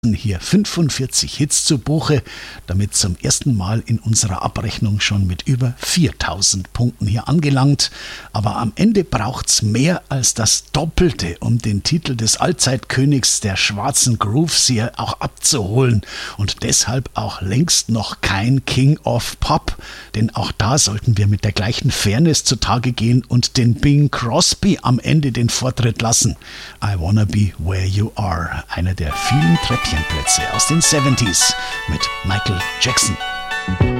hier 45 Hits zu Buche, damit zum ersten Mal in unserer Abrechnung schon mit über 4000 Punkten hier angelangt. Aber am Ende braucht's mehr als das Doppelte, um den Titel des Allzeitkönigs der schwarzen Grooves hier auch abzuholen. Und deshalb auch längst noch kein King of Pop, denn auch da sollten wir mit der gleichen Fairness zutage gehen und den Bing Crosby am Ende den Vortritt lassen. I Wanna Be Where You Are, einer der vielen Treppchenplätze aus den 70s mit Michael Jackson.